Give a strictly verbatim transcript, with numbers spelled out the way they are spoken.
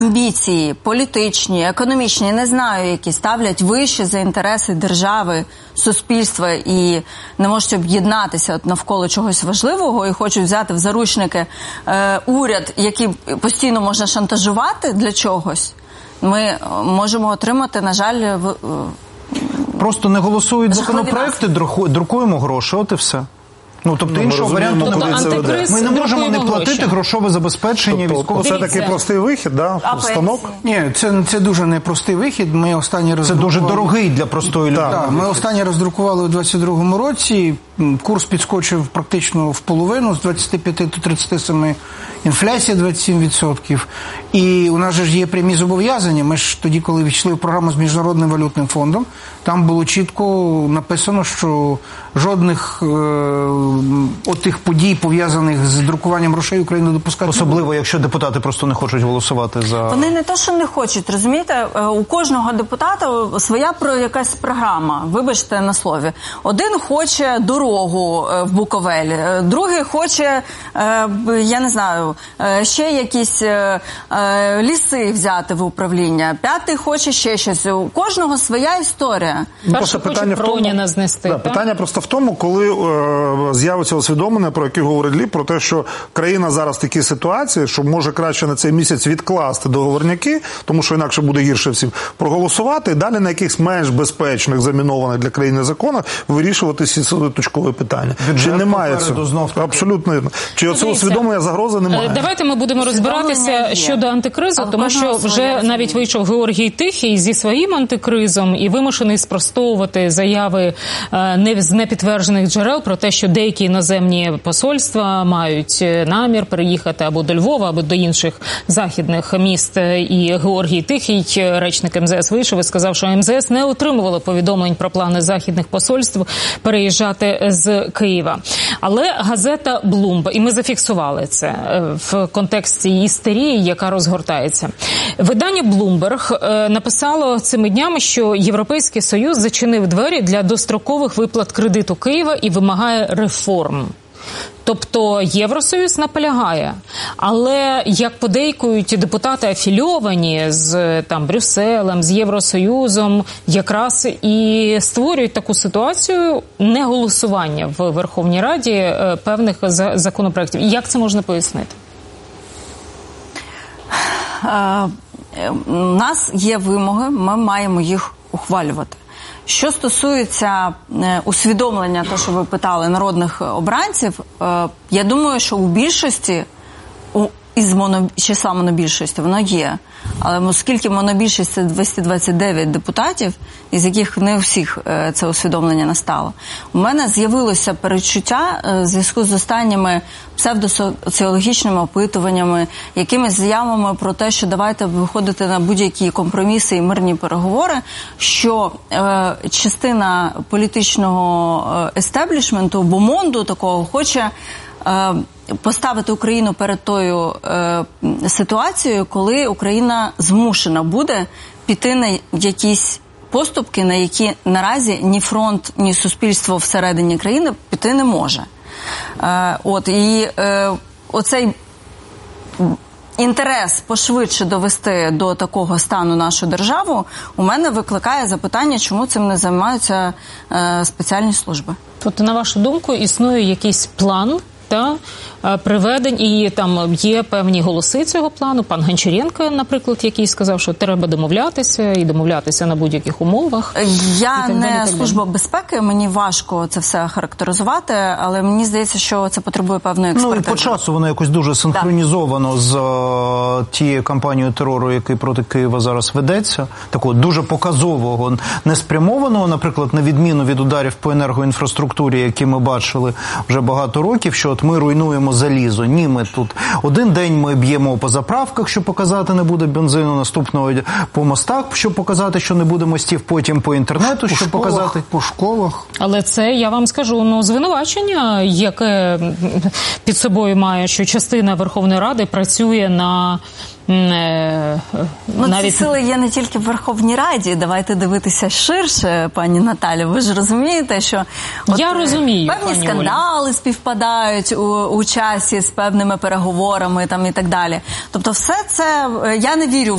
амбіції політичні, економічні, не знаю, які ставлять вище за інтереси держави, суспільства і не можуть об'єднатися навколо чогось важливого і хочуть взяти в заручники е, уряд, який постійно можна шантажувати для чогось, ми можемо отримати, на жаль, в, просто не голосують законопроекти, друкуємо гроші, от і все. Ну, тобто ну, іншого варіанту тобто, немає. Ми не можемо не платити гроші. Грошове забезпечення тобто, військового. Це такий простий вихід, да? Станок? Ні, це, це дуже непростий вихід. Ми останні Це дуже дорогий для простої людини. Так, ми останні роздрукували у двадцять другому році. Курс підскочив практично в половину, з двадцяти п'яти до тридцяти семи. Інфляція двадцять сім відсотків. І у нас же ж є прямі зобов'язання. Ми ж тоді, коли війшли в програму з Міжнародним валютним фондом, там було чітко написано, що жодних е, отих подій, пов'язаних з друкуванням грошей, Україна допускати. Особливо, якщо депутати просто не хочуть голосувати за... Вони не то, що не хочуть, розумієте? У кожного депутата своя про якась програма, вибачте на слові. Один хоче дорогу в Буковель, другий хоче, я не знаю, ще якісь ліси взяти в управління, п'ятий хоче ще щось. У кожного своя історія. Перше питання в тому, знести, да, питання просто в тому, коли е, з'явиться усвідомлення, про яке говорить Гліб, про те, що країна зараз в такій ситуації, що може краще на цей місяць відкласти договорняки, тому що інакше буде гірше всім, проголосувати і далі на якихось менш безпечних, замінованих для країни законах вирішувати ці точкові питання. Бюджет Чи немає цього? Знов абсолютно. Чи оце усвідомлення загрози немає? Давайте ми будемо розбиратися щодо антикризи, тому що вже навіть вийшов Георгій Тихий зі своїм антикризом і вимушений спростовувати заяви не з непідтверджених джерел про те, що деякі іноземні посольства мають намір переїхати або до Львова, або до інших західних міст. І Георгій Тихий, речник ем зе ес, вийшов і сказав, що ем зе ес не отримувало повідомлень про плани західних посольств переїжджати з Києва. Але газета Bloomberg, і ми зафіксували це в контексті істерії, яка розгортається. Видання Bloomberg написало цими днями, що Європейський Союз зачинив двері для дострокових виплат кредиту Києва і вимагає реформ. Тобто Євросоюз наполягає, але як подейкують депутати афільовані з там Брюсселем, з Євросоюзом, якраз і створюють таку ситуацію неголосування в Верховній Раді певних законопроєктів. Як це можна пояснити? У нас є вимоги, ми маємо їх ухвалювати. Що стосується е, усвідомлення, то, що ви питали, народних обранців, е, я думаю, що у більшості, у, із моно, числа монобільшості, воно є. Але оскільки монобільшість – це двісті двадцять дев'ять депутатів, із яких не у всіх е, це усвідомлення настало, у мене з'явилося перечуття е, в зв'язку з останніми псевдосоціологічними опитуваннями, якимись заявами про те, що давайте виходити на будь-які компроміси і мирні переговори, що е, частина політичного естеблішменту, бомонду такого, хоче е, поставити Україну перед тою е, ситуацією, коли Україна змушена буде піти на якісь поступки, на які наразі ні фронт, ні суспільство всередині країни піти не може. Е, от, і е, оцей інтерес пошвидше довести до такого стану нашу державу у мене викликає запитання, чому цим не займаються е, спеціальні служби. Тобто, на вашу думку, існує якийсь план та приведень, і там є певні голоси цього плану. Пан Гончаренко, наприклад, який сказав, що треба домовлятися і домовлятися на будь-яких умовах. Я не служба безпеки, мені важко це все характеризувати, але мені здається, що це потребує певної експертизи. Ну і по часу воно якось дуже синхронізовано да. з uh, тією кампанією терору, який проти Києва зараз ведеться, такого дуже показового, не спрямованого, наприклад, на відміну від ударів по енергоінфраструктурі, які ми бачили вже багато років, що от ми руйнуємо залізо. Ні, ми тут один день ми б'ємо по заправках, щоб показати, не буде бензину, наступного по мостах, щоб показати, що не буде мостів, потім по інтернету, щоб школах, показати. По школах. Але це, я вам скажу, ну, звинувачення, яке під собою має, що частина Верховної Ради працює на Ну, навіть... ці сили є не тільки в Верховній Раді. Давайте дивитися ширше, пані Наталі. Ви ж розумієте, що от я розумію, певні скандали Олі. співпадають у, у часі з певними переговорами там, і так далі. Тобто все це, я не вірю